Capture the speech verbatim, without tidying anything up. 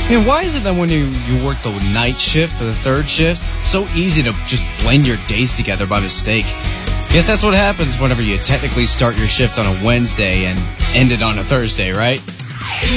Man, why is it that when you, you work the night shift or the third shift, it's so easy to just blend your days together by mistake? Guess that's what happens whenever you technically start your shift on a Wednesday and end it on a Thursday, right?